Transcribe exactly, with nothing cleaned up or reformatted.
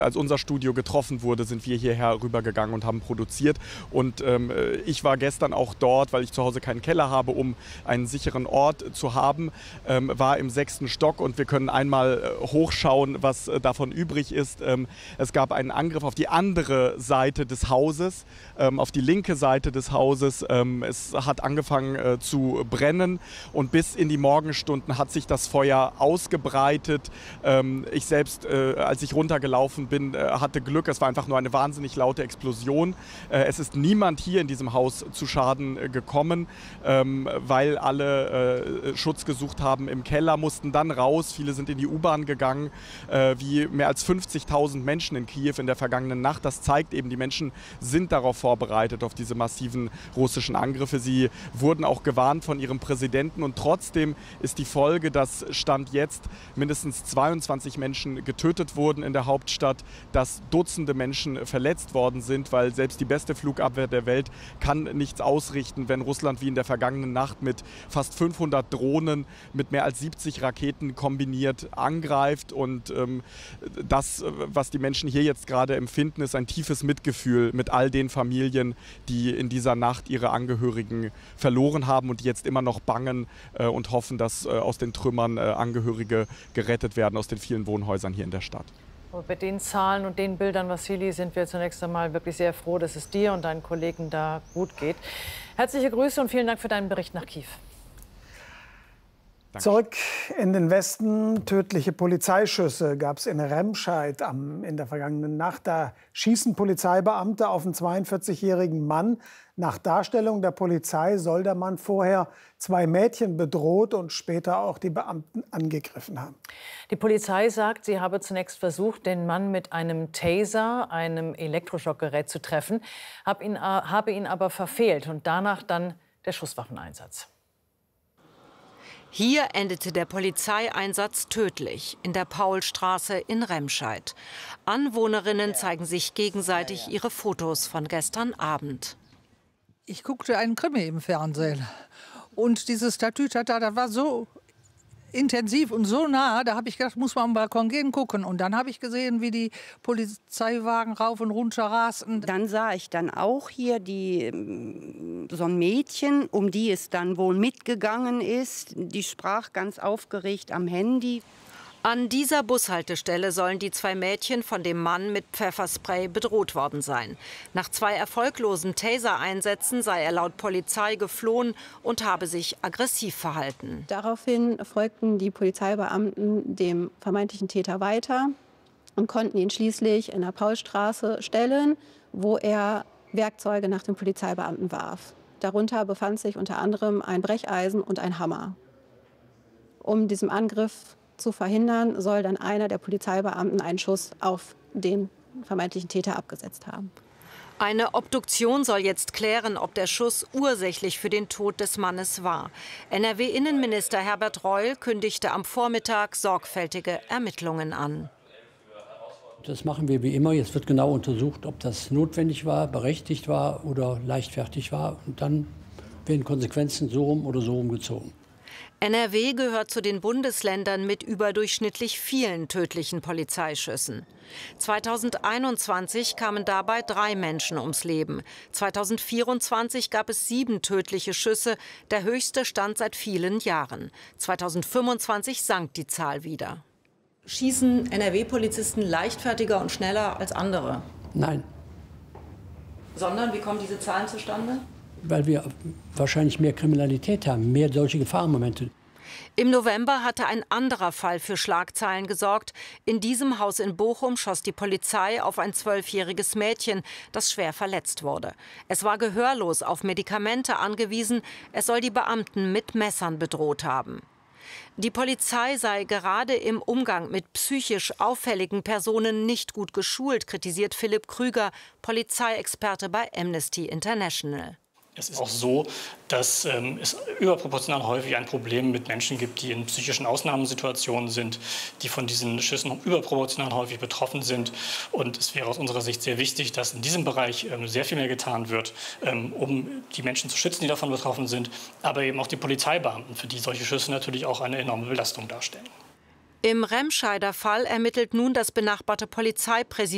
Als unser Studio getroffen wurde, sind wir hierher rübergegangen und haben produziert. Und ähm, ich war gestern auch dort, weil ich zu Hause keinen Keller habe, um einen sicheren Ort zu haben, ähm, war im sechsten Stock und wir können einmal äh, hochschauen, was äh, davon übrig ist. Ähm, es gab einen Angriff auf die andere Seite des Hauses, ähm, auf die linke Seite des Hauses. Ähm, es hat angefangen äh, zu brennen und bis in die Morgenstunden hat sich das Feuer ausgebreitet. Ähm, ich selbst, äh, als ich runtergelaufen bin, bin, hatte Glück, es war einfach nur eine wahnsinnig laute Explosion. Es ist niemand hier in diesem Haus zu Schaden gekommen, weil alle Schutz gesucht haben im Keller, mussten dann raus. Viele sind in die U-Bahn gegangen, wie mehr als fünfzigtausend Menschen in Kiew in der vergangenen Nacht. Das zeigt eben, die Menschen sind darauf vorbereitet, auf diese massiven russischen Angriffe. Sie wurden auch gewarnt von ihrem Präsidenten und trotzdem ist die Folge, dass Stand jetzt mindestens zweiundzwanzig Menschen getötet wurden in der Hauptstadt, dass Dutzende Menschen verletzt worden sind, weil selbst die beste Flugabwehr der Welt kann nichts ausrichten, wenn Russland wie in der vergangenen Nacht mit fast fünfhundert Drohnen, mit mehr als siebzig Raketen kombiniert angreift. Und ähm, das, was die Menschen hier jetzt gerade empfinden, ist ein tiefes Mitgefühl mit all den Familien, die in dieser Nacht ihre Angehörigen verloren haben und die jetzt immer noch bangen äh, und hoffen, dass äh, aus den Trümmern äh, Angehörige gerettet werden aus den vielen Wohnhäusern hier in der Stadt. Und mit den Zahlen und den Bildern, Wassili, sind wir zunächst einmal wirklich sehr froh, dass es dir und deinen Kollegen da gut geht. Herzliche Grüße und vielen Dank für deinen Bericht nach Kiew. Danke. Zurück in den Westen. Tödliche Polizeischüsse gab es in Remscheid am, in der vergangenen Nacht. Da schießen Polizeibeamte auf einen zweiundvierzigjährigen Mann. Nach Darstellung der Polizei soll der Mann vorher zwei Mädchen bedroht und später auch die Beamten angegriffen haben. Die Polizei sagt, sie habe zunächst versucht, den Mann mit einem Taser, einem Elektroschockgerät, zu treffen, hab ihn, habe ihn aber verfehlt und danach dann der Schusswaffeneinsatz. Hier endete der Polizeieinsatz tödlich in der Paulstraße in Remscheid. Anwohnerinnen zeigen sich gegenseitig ihre Fotos von gestern Abend. Ich guckte einen Krimi im Fernsehen und dieses Tatütata, das war so intensiv und so nah, da habe ich gedacht, muss man am Balkon gehen, gucken. Und dann habe ich gesehen, wie die Polizeiwagen rauf und runter rasten. Dann sah ich dann auch hier die, so ein Mädchen, um die es dann wohl mitgegangen ist. Die sprach ganz aufgeregt am Handy. An dieser Bushaltestelle sollen die zwei Mädchen von dem Mann mit Pfefferspray bedroht worden sein. Nach zwei erfolglosen Taser-Einsätzen sei er laut Polizei geflohen und habe sich aggressiv verhalten. Daraufhin folgten die Polizeibeamten dem vermeintlichen Täter weiter und konnten ihn schließlich in der Paulstraße stellen, wo er Werkzeuge nach den Polizeibeamten warf. Darunter befand sich unter anderem ein Brecheisen und ein Hammer. Um diesen Angriff zu verhindern, soll dann einer der Polizeibeamten einen Schuss auf den vermeintlichen Täter abgesetzt haben. Eine Obduktion soll jetzt klären, ob der Schuss ursächlich für den Tod des Mannes war. N R W-Innenminister Herbert Reul kündigte am Vormittag sorgfältige Ermittlungen an. Das machen wir wie immer. Jetzt wird genau untersucht, ob das notwendig war, berechtigt war oder leichtfertig war. Und dann werden Konsequenzen so rum oder so rum gezogen. N R W gehört zu den Bundesländern mit überdurchschnittlich vielen tödlichen Polizeischüssen. zweitausendeinundzwanzig kamen dabei drei Menschen ums Leben. zweitausendvierundzwanzig gab es sieben tödliche Schüsse, der höchste Stand seit vielen Jahren. zweitausendfünfundzwanzig sank die Zahl wieder. Schießen N R W-Polizisten leichtfertiger und schneller als andere? Nein. Sondern, wie kommen diese Zahlen zustande? Weil wir wahrscheinlich mehr Kriminalität haben, mehr solche Gefahrenmomente. Im November hatte ein anderer Fall für Schlagzeilen gesorgt. In diesem Haus in Bochum schoss die Polizei auf ein zwölfjähriges Mädchen, das schwer verletzt wurde. Es war gehörlos, auf Medikamente angewiesen. Es soll die Beamten mit Messern bedroht haben. Die Polizei sei gerade im Umgang mit psychisch auffälligen Personen nicht gut geschult, kritisiert Philipp Krüger, Polizeiexperte bei Amnesty International. Es ist auch so, dass ähm, es überproportional häufig ein Problem mit Menschen gibt, die in psychischen Ausnahmesituationen sind, die von diesen Schüssen überproportional häufig betroffen sind. Und es wäre aus unserer Sicht sehr wichtig, dass in diesem Bereich ähm, sehr viel mehr getan wird, ähm, um die Menschen zu schützen, die davon betroffen sind, aber eben auch die Polizeibeamten, für die solche Schüsse natürlich auch eine enorme Belastung darstellen. Im Remscheider Fall ermittelt nun das benachbarte Polizeipräsidium